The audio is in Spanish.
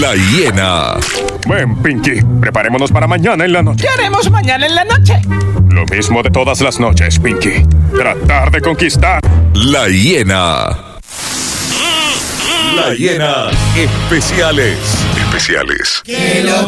La Hiena. Ven, Pinky, preparémonos para mañana en la noche. ¿Qué haremos mañana en la noche? Lo mismo de todas las noches, Pinky. Tratar de conquistar. La Hiena. La Hiena. Especiales. Que lo